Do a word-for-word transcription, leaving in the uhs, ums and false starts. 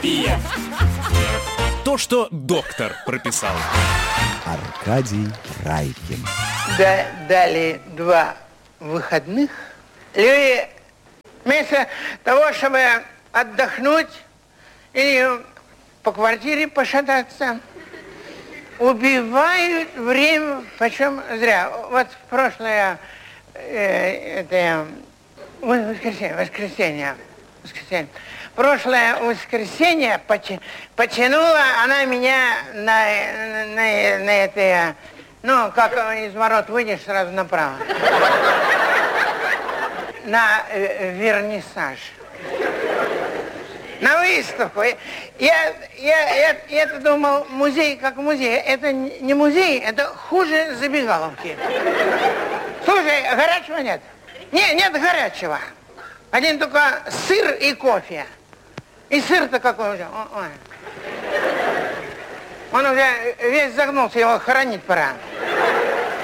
То, что доктор прописал. Аркадий Райкин. Да, дали два выходных. Люди вместо того, чтобы отдохнуть или по квартире пошататься, убивают время почем зря. Вот в прошлое э, это, воскресенье, воскресенье, воскресенье. Прошлое воскресенье поти, потянула она меня на, на, на, на это, ну, как из ворот выйдешь, сразу направо. На э, вернисаж. На выставку. Я, я, я, я думал, музей как музей. Это не музей, это хуже забегаловки. Слушай, горячего нет? Не, нет горячего. Один только сыр и кофе. И сыр-то какой уже. Ой. Он уже весь загнулся, его хоронить пора.